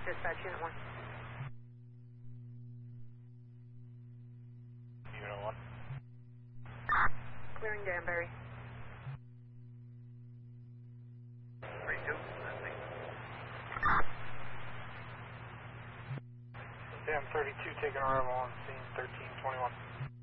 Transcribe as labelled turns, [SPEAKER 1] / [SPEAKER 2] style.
[SPEAKER 1] Dispatch Unit 1.
[SPEAKER 2] Unit 1.
[SPEAKER 1] Clearing Danbury.
[SPEAKER 2] 32.
[SPEAKER 3] Sam 32 taking arrival on scene 1321.